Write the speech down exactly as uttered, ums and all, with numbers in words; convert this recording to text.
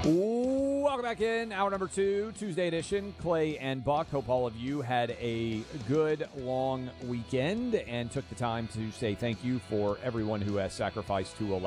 Welcome back in. Hour number two, Tuesday edition. Clay and Buck. Hope all of you had a good, long weekend and took the time to say thank you for everyone who has sacrificed to allow